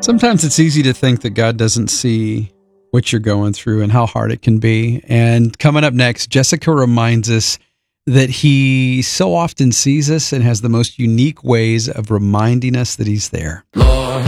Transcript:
Sometimes it's easy to think that God doesn't see what you're going through and how hard it can be. And coming up next, Jessica reminds us that he so often sees us and has the most unique ways of reminding us that he's there. Lord,